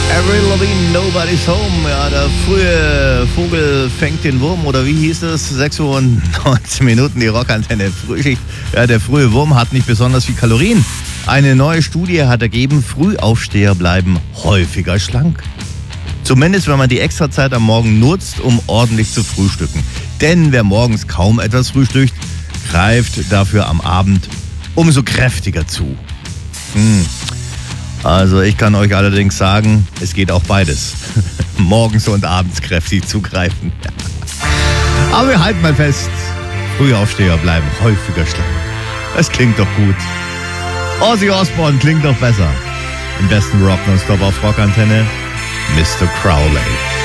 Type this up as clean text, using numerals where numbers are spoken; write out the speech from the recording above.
Avril Lavigne, Nobody's Home. Ja, der frühe Vogel fängt den Wurm, oder wie hieß es? 6 Uhr und 19 Minuten, die Rockantenne Frühschicht. Ja, der frühe Wurm hat nicht besonders viel Kalorien. Eine neue Studie hat ergeben, Frühaufsteher bleiben häufiger schlank. Zumindest, wenn man die Extrazeit am Morgen nutzt, um ordentlich zu frühstücken. Denn wer morgens kaum etwas frühstückt, greift dafür am Abend umso kräftiger zu. Also ich kann euch allerdings sagen, es geht auch beides. Morgens und abends kräftig zugreifen. Aber wir halten mal fest, Frühaufsteher bleiben häufiger schlank. Das klingt doch gut. Ozzy Osbourne klingt doch besser. Im besten Rock nonstop auf Rockantenne, Mr. Crowley.